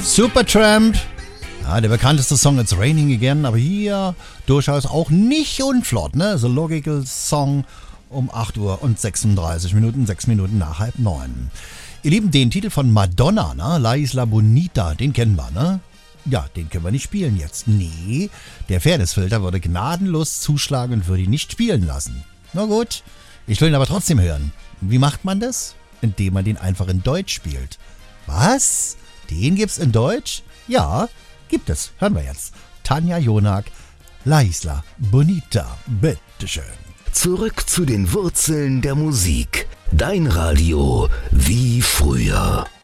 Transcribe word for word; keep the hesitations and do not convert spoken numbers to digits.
Supertramp. Ja, der bekannteste Song It's Raining Again, aber hier durchaus auch nicht unflott, ne? The Logical Song um acht Uhr und sechsunddreißig Minuten, sechs Minuten nach halb neun. Ihr Lieben, den Titel von Madonna, ne? La Isla Bonita, den kennen wir, ne? Ja, den können wir nicht spielen jetzt. Nee, der Fairnessfilter würde gnadenlos zuschlagen und würde ihn nicht spielen lassen. Na gut, ich will ihn aber trotzdem hören. Wie macht man das? Indem man den einfach in Deutsch spielt. Was? Den gibt's in Deutsch? Ja, gibt es. Hören wir jetzt. Tanja Jonak, La Isla Bonita. Bitteschön. Zurück zu den Wurzeln der Musik. Dein Radio wie früher.